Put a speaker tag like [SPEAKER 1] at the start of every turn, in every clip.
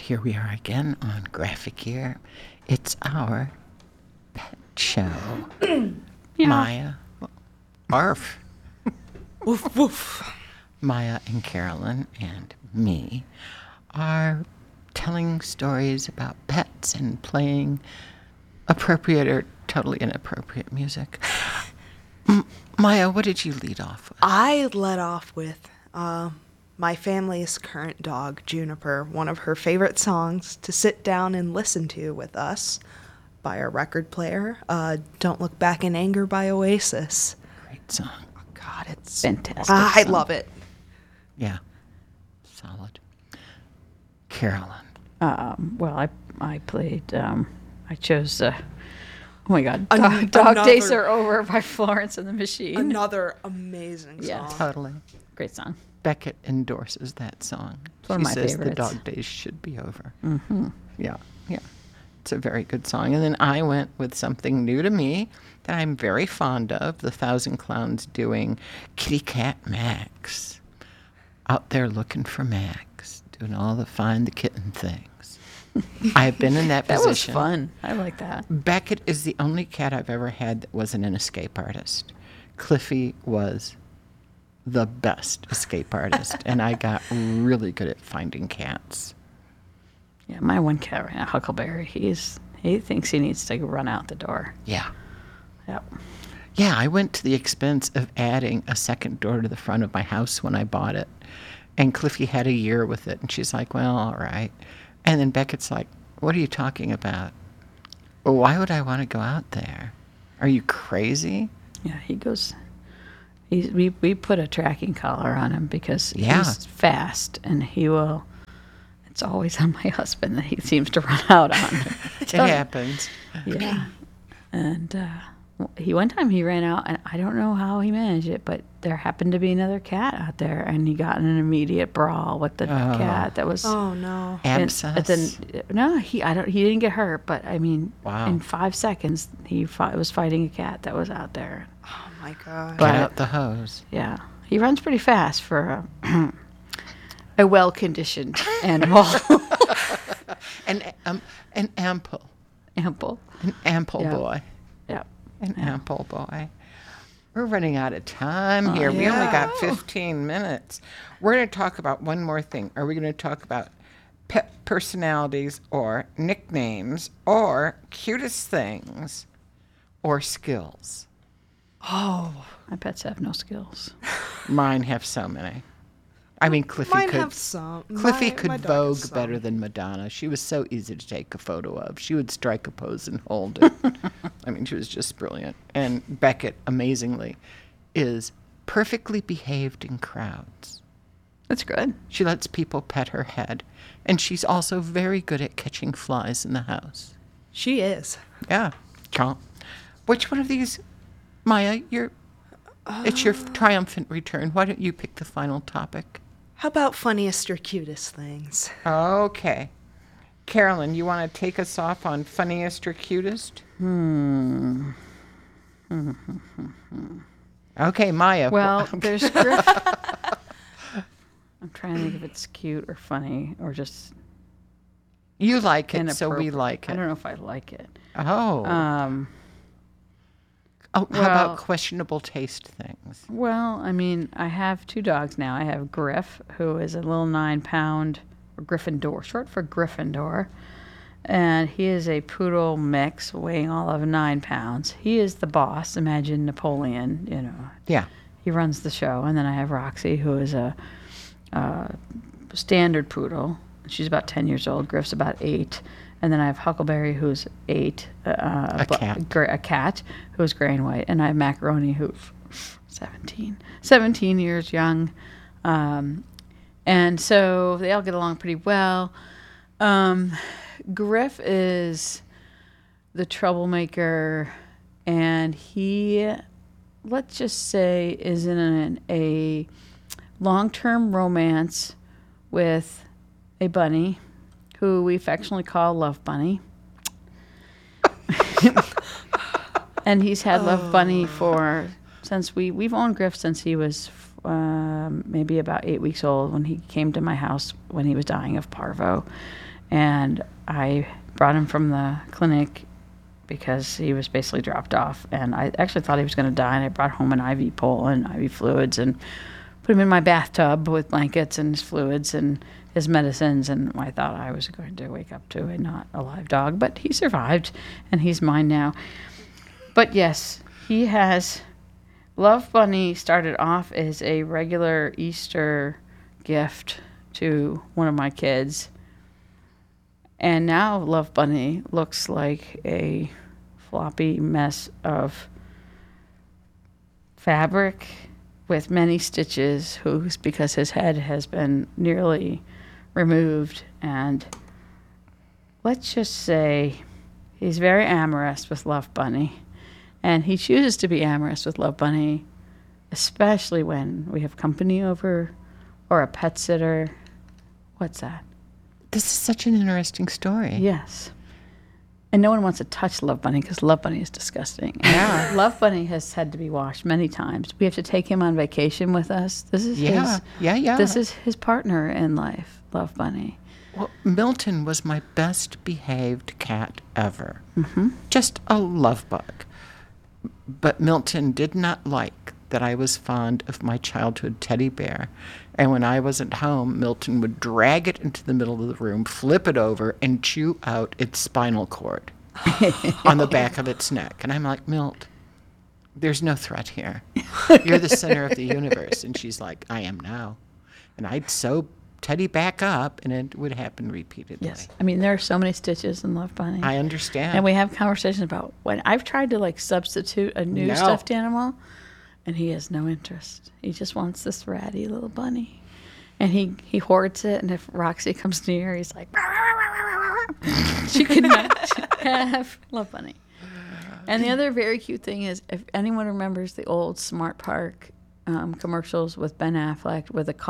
[SPEAKER 1] here we are again on Graphic Gear. It's our pet show. Maya, arf.
[SPEAKER 2] Woof, woof.
[SPEAKER 1] Maya and Carolyn and me are telling stories about pets and playing appropriate or totally inappropriate music. Maya, what did you lead off with?
[SPEAKER 2] I led off with my family's current dog, Juniper, one of her favorite songs to sit down and listen to with us by our record player, Don't Look Back in Anger by Oasis.
[SPEAKER 1] Great song.
[SPEAKER 2] Oh, God, it's
[SPEAKER 3] fantastic.
[SPEAKER 2] I love it.
[SPEAKER 1] Yeah. Solid. Carolyn.
[SPEAKER 3] Well, I played, I chose, oh my God, Dog
[SPEAKER 2] another-
[SPEAKER 3] Days Are Over by Florence and the Machine.
[SPEAKER 2] Another amazing song.
[SPEAKER 3] Yeah.
[SPEAKER 1] Totally.
[SPEAKER 3] Great song.
[SPEAKER 1] Beckett endorses that song.
[SPEAKER 3] It's one of my
[SPEAKER 1] says
[SPEAKER 3] favorites.
[SPEAKER 1] the dog days should be over. Mm-hmm. Yeah. It's a very good song. And then I went with something new to me that I'm very fond of, the Thousand Clowns doing Kitty Cat Max. Out there looking for Max, doing all the find the kitten things. I've been in that
[SPEAKER 3] That was
[SPEAKER 1] position.
[SPEAKER 3] fun. I like that.
[SPEAKER 1] Beckett is the only cat I've ever had that wasn't an escape artist. Cliffy was the best escape artist, and I got really good at finding cats.
[SPEAKER 3] Yeah, my one cat right now, Huckleberry, he thinks he needs to run out the door.
[SPEAKER 1] Yeah.
[SPEAKER 3] Yep.
[SPEAKER 1] Yeah, I went to the expense of adding a second door to the front of my house when I bought it. And Cliffy had a year with it, and she's like, well, all right. And then Beckett's like, what are you talking about? Well, why would I want to go out there? Are you crazy?
[SPEAKER 3] Yeah, he goes. We put a tracking collar on him because
[SPEAKER 1] Yeah.
[SPEAKER 3] he's fast, and he will. It's always on my husband that he seems to run out on.
[SPEAKER 1] It happens.
[SPEAKER 3] Yeah, and one time he ran out, and I don't know how he managed it, but there happened to be another cat out there, and he got in an immediate brawl with the cat that was.
[SPEAKER 2] Oh, no.
[SPEAKER 1] Abscess.
[SPEAKER 3] No, he didn't get hurt, but I mean,
[SPEAKER 1] Wow.
[SPEAKER 3] in 5 seconds he was fighting a cat that was out there.
[SPEAKER 2] Oh, my God.
[SPEAKER 1] Get out the hose.
[SPEAKER 3] Yeah, he runs pretty fast for a well-conditioned animal.
[SPEAKER 1] An ample
[SPEAKER 3] Ample. Yeah.
[SPEAKER 1] boy.
[SPEAKER 3] Yeah.
[SPEAKER 1] An ample boy. We're running out of time here. We only got 15 minutes. We're going to talk about one more thing. Are we going to talk about pet personalities or nicknames or cutest things or skills?
[SPEAKER 2] Oh,
[SPEAKER 3] My pets have no skills.
[SPEAKER 1] Mine have so many. I mean, Cliffy
[SPEAKER 2] mine
[SPEAKER 1] could.
[SPEAKER 2] have some.
[SPEAKER 1] Cliffy
[SPEAKER 2] My
[SPEAKER 1] could
[SPEAKER 2] dog has
[SPEAKER 1] vogue
[SPEAKER 2] some.
[SPEAKER 1] better than Madonna. She was so easy to take a photo of. She would strike a pose and hold it. I mean, she was just brilliant. And Beckett, amazingly, is perfectly behaved in crowds.
[SPEAKER 3] That's good.
[SPEAKER 1] She lets people pet her head. And she's also very good at catching flies in the house.
[SPEAKER 2] She is.
[SPEAKER 1] Yeah. Chomp. Which one of these, Maya, it's your triumphant return. Why don't you pick the final topic?
[SPEAKER 2] How about funniest or cutest things?
[SPEAKER 1] Okay. Carolyn, you want to take us off on funniest or cutest? Okay, Maya.
[SPEAKER 3] Well, there's Griff. I'm trying to think if it's cute or funny or just
[SPEAKER 1] You like it, so we
[SPEAKER 3] inappropriate.
[SPEAKER 1] like
[SPEAKER 3] I
[SPEAKER 1] it.
[SPEAKER 3] don't know if I like it.
[SPEAKER 1] Oh. How
[SPEAKER 3] well-
[SPEAKER 1] about questionable taste things?
[SPEAKER 3] Well, I mean, I have 2 dogs now. I have Griff, who is a little 9-pound Gryffindor, short for Gryffindor. And he is a poodle mix weighing all of 9 pounds. He is the boss. Imagine Napoleon,
[SPEAKER 1] Yeah.
[SPEAKER 3] He runs the show. And then I have Roxy, who is a standard poodle. She's about 10 years old. Griff's about 8. And then I have Huckleberry, who's 8.
[SPEAKER 1] A cat.
[SPEAKER 3] A cat who's gray and white. And I have Macaroni, who's 17 years young. And so they all get along pretty well. Griff is the troublemaker, and he, let's just say, is in a long-term romance with a bunny who we affectionately call Love Bunny. And he's had Love Bunny since we've owned Griff since he was maybe about 8 weeks old when he came to my house when he was dying of parvo. And I brought him from the clinic because he was basically dropped off. And I actually thought he was going to die. And I brought home an IV pole and IV fluids and put him in my bathtub with blankets and his fluids and his medicines. And I thought I was going to wake up to a not alive dog. But he survived, and he's mine now. But yes, he has... Love Bunny started off as a regular Easter gift to one of my kids. And now Love Bunny looks like a floppy mess of fabric with many stitches, because his head has been nearly removed. And let's just say he's very amorous with Love Bunny. And he chooses to be amorous with Love Bunny, especially when we have company over or a pet sitter. What's that?
[SPEAKER 1] This is such an interesting story.
[SPEAKER 3] Yes. And no one wants to touch Love Bunny because Love Bunny is disgusting.
[SPEAKER 1] Yeah.
[SPEAKER 3] Love Bunny has had to be washed many times. We have to take him on vacation with us. This is
[SPEAKER 1] Yeah.
[SPEAKER 3] This is his partner in life, Love Bunny.
[SPEAKER 1] Well, Milton was my best behaved cat ever. Mm-hmm. Just a love bug. But Milton did not like that I was fond of my childhood teddy bear. And when I wasn't home, Milton would drag it into the middle of the room, flip it over, and chew out its spinal cord on the back of its neck. And I'm like, Milt, there's no threat here. You're the center of the universe. And she's like, I am now. And I'd sew Teddy back up, and it would happen repeatedly.
[SPEAKER 3] Yes. I mean, there are so many stitches in Love Bunny.
[SPEAKER 1] I understand.
[SPEAKER 3] And we have conversations about when I've tried to substitute a new stuffed animal, and he has no interest. He just wants this ratty little bunny. And he hoards it, and if Roxy comes near, he's like, rah, rah, rah, rah, rah. She could not have Love Bunny. And the other very cute thing is, if anyone remembers the old Smart Park commercials with Ben Affleck with a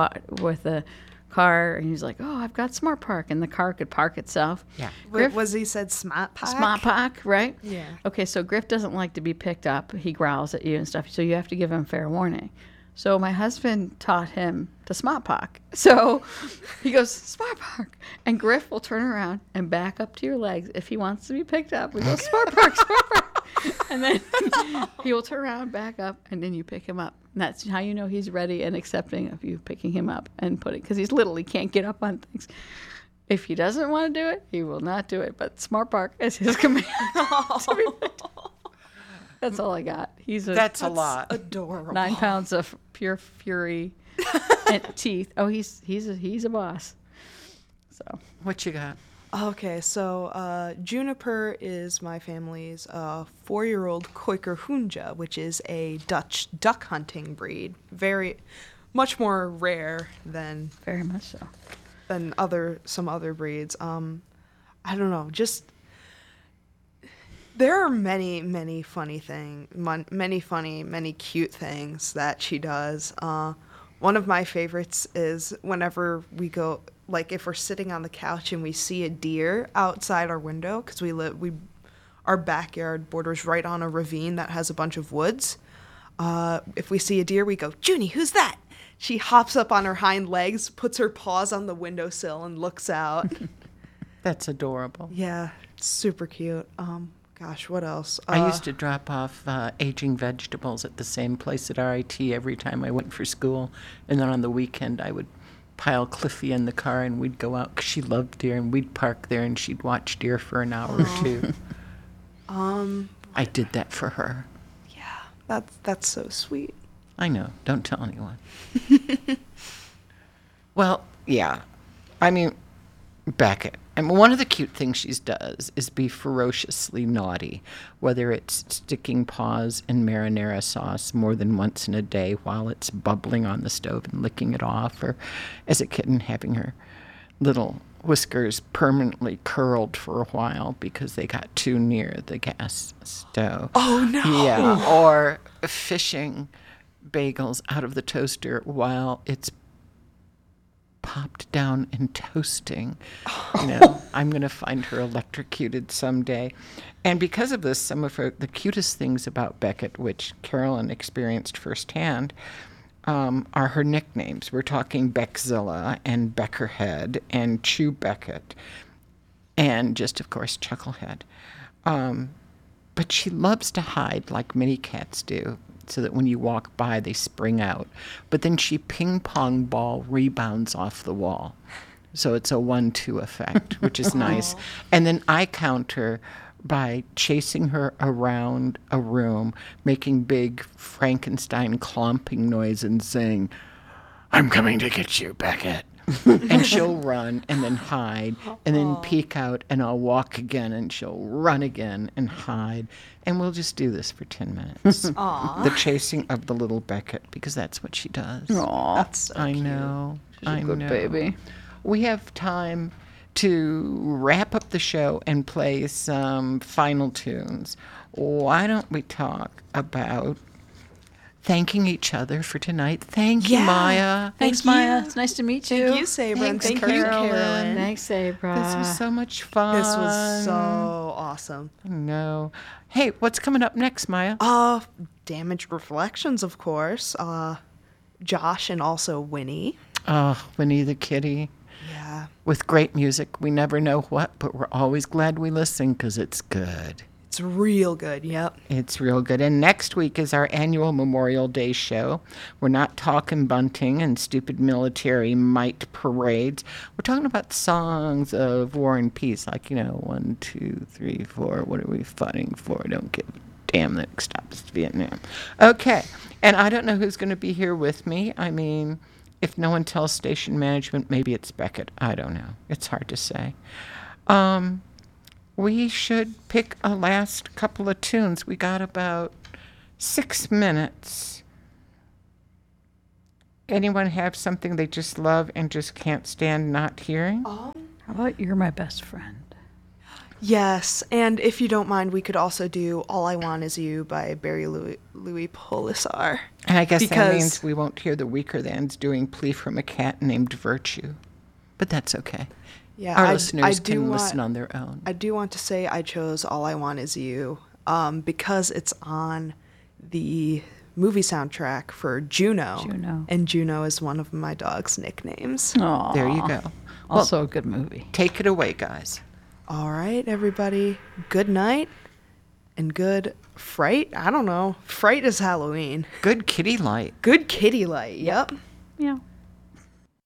[SPEAKER 3] car, and he's like, oh, I've got Smart Park, and the car could park itself.
[SPEAKER 1] Yeah.
[SPEAKER 2] Was he said Smart Park?
[SPEAKER 3] Smart Park, right?
[SPEAKER 2] Yeah.
[SPEAKER 3] Okay, so Griff doesn't like to be picked up. He growls at you and stuff, so you have to give him fair warning. So my husband taught him to Smart Park. So he goes, Smart Park. And Griff will turn around and back up to your legs if he wants to be picked up. We go, Smart Park, Smart Park. And then he will turn around, back up, and then you pick him up. And that's how you know he's ready and accepting of you picking him up and putting, because he's little, he can't get up on things. If he doesn't want to do it, he will not do it. But Smart Park is his command to be picked up. That's all I got.
[SPEAKER 1] That's a lot.
[SPEAKER 2] Adorable.
[SPEAKER 3] 9 pounds of pure fury and teeth. Oh, he's a boss. So
[SPEAKER 1] What you got?
[SPEAKER 2] Okay, so Juniper is my family's 4-year-old Quaker Hunja, which is a Dutch duck hunting breed. Much more rare than
[SPEAKER 3] very much so.
[SPEAKER 2] than some other breeds. I don't know, just there are many funny cute things that she does. One of my favorites is whenever we go, like if we're sitting on the couch and we see a deer outside our window, because our backyard borders right on a ravine that has a bunch of woods. If we see a deer, we go, Junie, who's that? She hops up on her hind legs, puts her paws on the windowsill, and looks out.
[SPEAKER 1] That's adorable.
[SPEAKER 2] Yeah, it's super cute. Gosh, what else?
[SPEAKER 1] I used to drop off aging vegetables at the same place at RIT every time I went for school. And then on the weekend, I would pile Cliffy in the car, and we'd go out because she loved deer, and we'd park there, and she'd watch deer for an hour or two. I did that for her.
[SPEAKER 2] Yeah, that's so sweet.
[SPEAKER 1] I know. Don't tell anyone. Well, yeah. I mean, Beckett. One of the cute things she does is be ferociously naughty, whether it's sticking paws in marinara sauce more than once in a day while it's bubbling on the stove and licking it off, or as a kitten having her little whiskers permanently curled for a while because they got too near the gas stove.
[SPEAKER 2] Oh, no.
[SPEAKER 1] Yeah, or fishing bagels out of the toaster while it's popped down and toasting. I'm going to find her electrocuted someday. And because of this, some of the cutest things about Beckett, which Carolyn experienced firsthand, are her nicknames. We're talking Beckzilla and Beckerhead and Chew Beckett. and just, of course, Chucklehead. But she loves to hide like many cats do, so that when you walk by, they spring out. But then she ping-pong ball rebounds off the wall. So it's a 1-2 effect, which is nice. And then I counter by chasing her around a room, making big Frankenstein clomping noise and saying, "I'm coming to get you, Beckett." And she'll run and then hide and then peek out, and I'll walk again and she'll run again and hide. And we'll just do this for 10 minutes. The chasing of the little Beckett, because that's what she does.
[SPEAKER 3] Aw,
[SPEAKER 2] That's so
[SPEAKER 1] I
[SPEAKER 2] cute.
[SPEAKER 1] know.
[SPEAKER 3] she's a good baby.
[SPEAKER 1] We have time to wrap up the show and play some final tunes. Why don't we talk about thanking each other for tonight? Thank you,
[SPEAKER 2] Yeah.
[SPEAKER 1] Maya.
[SPEAKER 3] Thanks,
[SPEAKER 2] Thank you.
[SPEAKER 3] Maya. It's nice to meet you.
[SPEAKER 2] Thank you, Sabra. And
[SPEAKER 1] Thanks,
[SPEAKER 2] thank you,
[SPEAKER 1] Carolyn.
[SPEAKER 2] Carolyn.
[SPEAKER 3] Thanks, Sabra.
[SPEAKER 1] This was so much fun.
[SPEAKER 2] This was so awesome.
[SPEAKER 1] No. Hey, what's coming up next, Maya?
[SPEAKER 2] Damaged Reflections, of course. Josh and also Winnie.
[SPEAKER 1] Oh, Winnie the Kitty.
[SPEAKER 2] Yeah.
[SPEAKER 1] With great music. We never know what, but we're always glad we listen because it's good.
[SPEAKER 2] It's real good. Yep.
[SPEAKER 1] It's real good. And next week is our annual Memorial Day show. We're not talking bunting and stupid military might parades. We're talking about songs of war and peace, like, 1, 2, 3, 4. What are we fighting for? Don't give a damn that it stops Vietnam. Okay. And I don't know who's going to be here with me. I mean, if no one tells station management, maybe it's Beckett. I don't know. It's hard to say. We should pick a last couple of tunes. We got about 6 minutes. Anyone have something they just love and just can't stand not hearing?
[SPEAKER 3] How about You're My Best Friend?
[SPEAKER 2] Yes, and if you don't mind, we could also do All I Want Is You by Barry Louis Polisar.
[SPEAKER 1] And I guess that
[SPEAKER 2] because-
[SPEAKER 1] means we won't hear the Weaker Thans doing Plea from a Cat Named Virtue. But that's okay.
[SPEAKER 2] Yeah,
[SPEAKER 1] Our
[SPEAKER 2] I
[SPEAKER 1] listeners
[SPEAKER 2] do
[SPEAKER 1] can
[SPEAKER 2] want-
[SPEAKER 1] listen on their own.
[SPEAKER 2] I do want to say I chose All I Want Is You because it's on the movie soundtrack for Juno.
[SPEAKER 3] Juno.
[SPEAKER 2] And Juno is one of my dog's nicknames.
[SPEAKER 3] Aw.
[SPEAKER 1] There you go.
[SPEAKER 3] Also a good movie.
[SPEAKER 1] Take it away, guys.
[SPEAKER 2] All right, everybody. Good night and good fright. I don't know. Fright is Halloween.
[SPEAKER 1] Good kitty light.
[SPEAKER 2] Good kitty light. Yep.
[SPEAKER 3] Yeah.